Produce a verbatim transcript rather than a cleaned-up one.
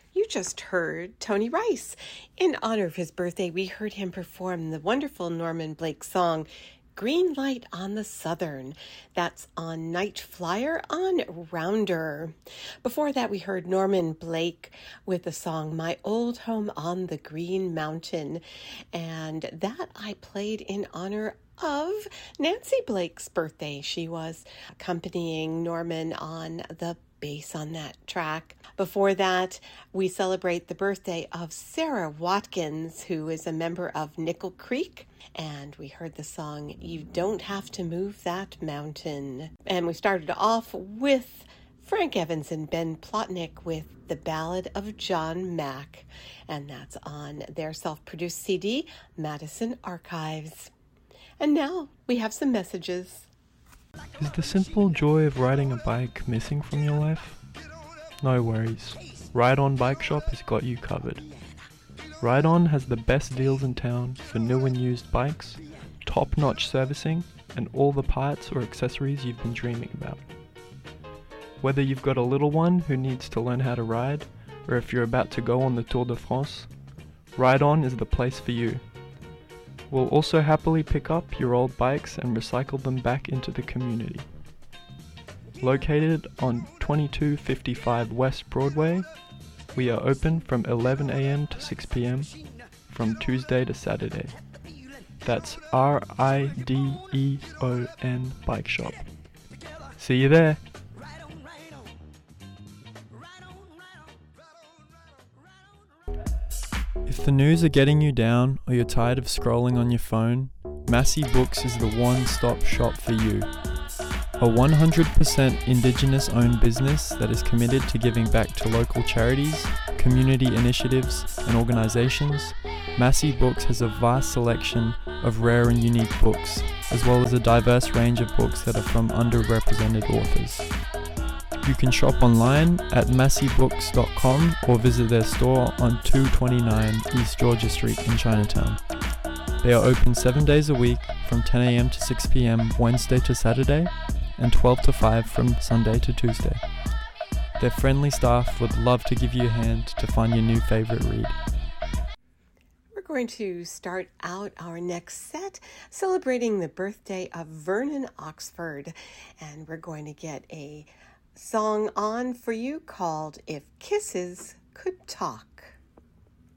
You just heard Tony Rice. In honor of his birthday, we heard him perform the wonderful Norman Blake song, Green Light on the Southern. That's on Night Flyer on Rounder. Before that, we heard Norman Blake with the song My Old Home on the Green Mountain. And that I played in honor of Nancy Blake's birthday. She was accompanying Norman on the bass on that track. Before that, we celebrate the birthday of Sarah Watkins, who is a member of Nickel Creek, and we heard the song You Don't Have to Move That Mountain. And we started off with Frank Evans and Ben Plotnick with The Ballad of John Mack, and that's on their self-produced C D, Madison Archives. And now we have some messages. Is the simple joy of riding a bike missing from your life? No worries. Ride On Bike Shop has got you covered. Ride On has the best deals in town for new and used bikes, top-notch servicing, and all the parts or accessories you've been dreaming about. Whether you've got a little one who needs to learn how to ride, or if you're about to go on the Tour de France, Ride On is the place for you. We'll also happily pick up your old bikes and recycle them back into the community. Located on twenty-two fifty-five West Broadway, we are open from eleven a.m. to six p.m. from Tuesday to Saturday. That's R I D E O N Bike Shop. See you there! If the news are getting you down or you're tired of scrolling on your phone, Massey Books is the one-stop shop for you. A one hundred percent Indigenous-owned business that is committed to giving back to local charities, community initiatives, and organizations, Massey Books has a vast selection of rare and unique books, as well as a diverse range of books that are from underrepresented authors. You can shop online at massey books dot com or visit their store on two twenty-nine East Georgia Street in Chinatown. They are open seven days a week from ten a.m. to six p.m. Wednesday to Saturday and twelve to five from Sunday to Tuesday. Their friendly staff would love to give you a hand to find your new favorite read. We're going to start out our next set celebrating the birthday of Vernon Oxford, and we're going to get a song on for you called If Kisses Could Talk.